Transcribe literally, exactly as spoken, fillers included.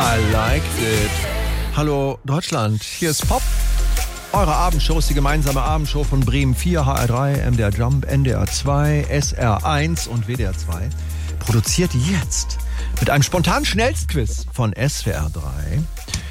I liked it. Hallo Deutschland, hier ist Pop. Eure Abendshow ist die gemeinsame Abendshow von Bremen vier, H R drei, M D R Jump, N D R zwei, S R eins und W D R zwei. Produziert jetzt mit einem spontanen Schnellstquiz von S W R drei.